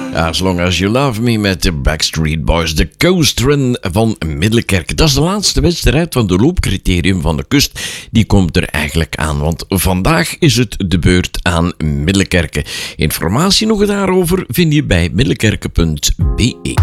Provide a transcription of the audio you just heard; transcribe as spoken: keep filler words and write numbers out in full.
As Long As You Love Me met de Backstreet Boys. De Coast Run van Middelkerke. Dat is de laatste wedstrijd van de loopcriterium van de kust. Die komt er eigenlijk aan, want vandaag is het de beurt aan Middelkerke. Informatie nog daarover vind je bij middelkerke punt be.